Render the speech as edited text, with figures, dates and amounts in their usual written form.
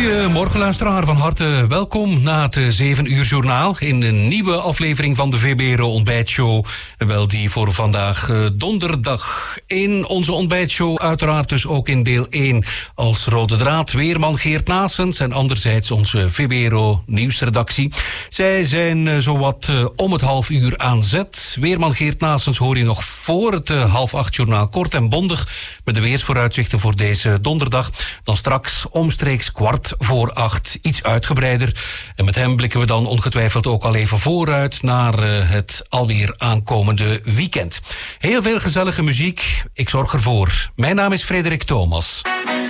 Goedemorgen luisteraar, van harte welkom na het 7 uur journaal in een nieuwe aflevering van de VBRO Ontbijtshow. Wel die voor vandaag donderdag. In onze ontbijtshow uiteraard dus ook in deel 1 als rode draad weerman Geert Naessens en anderzijds onze VBRO nieuwsredactie. Zij zijn zowat om het half uur aan zet. Weerman Geert Naessens hoor je nog voor het 7:30 journaal kort en bondig met de weersvooruitzichten voor deze donderdag. Dan straks omstreeks 7:15 iets uitgebreider. En met hem blikken we dan ongetwijfeld ook al even vooruit naar het alweer aankomende weekend. Heel veel gezellige muziek. Ik zorg ervoor. Mijn naam is Frederik Thomas.